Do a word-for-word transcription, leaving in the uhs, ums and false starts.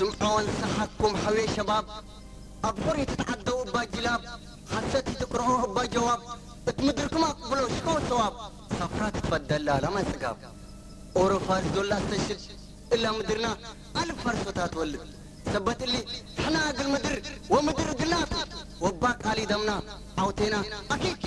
سمعون سحكم حوي شباب أبحري تتعدوا باجلاب حسيت تكرهوه باجواب تمدركم أقبلوا شكو ثواب سفرات تفضل لا لما سقاب أوروفاز دولا استشد إلا مدرنا ألف فرصتات ولد ثبت اللي احنا اقل مدر ومدر قلات وباك علي دمنا عوتينا أكيد